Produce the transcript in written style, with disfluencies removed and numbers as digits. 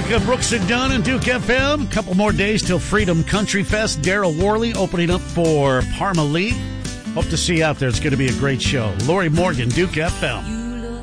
Brooks and Dunn and Duke FM. A couple more days till Freedom Country Fest. Daryl Worley opening up for Parma Lee. Hope to see you out there. It's going to be a great show. Lori Morgan, Duke FM.